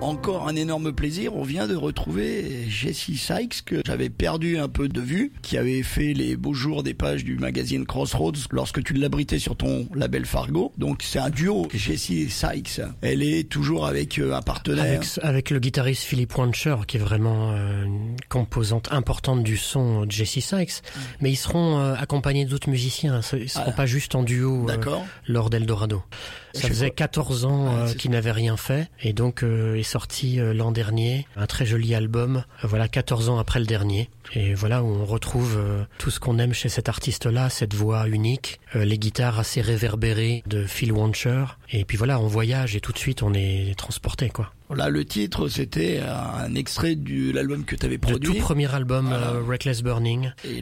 Encore un énorme plaisir, on vient de retrouver Jesse Sykes que j'avais perdu un peu de vue, qui avait fait les beaux jours des pages du magazine Crossroads lorsque tu l'abritais sur ton label Fargo. Donc c'est un duo, Jesse Sykes. Elle est toujours avec un partenaire. Avec le guitariste Philip Wancher, qui est vraiment une composante importante du son de Jesse Sykes. Mais ils seront accompagnés d'autres musiciens, ils seront pas juste en duo lors d'Eldorado. Ça faisait 14 ans qu'ils n'avaient rien fait, et donc est sorti l'an dernier un très joli album, 14 ans après le dernier. Et voilà où on retrouve tout ce qu'on aime chez cet artiste-là, cette voix unique, les guitares assez réverbérées de Phil Wancher. Et puis voilà, on voyage et tout de suite on est transporté, quoi. Voilà, le titre, c'était un extrait de l'album que tu avais produit. Le tout premier album, Reckless Burning.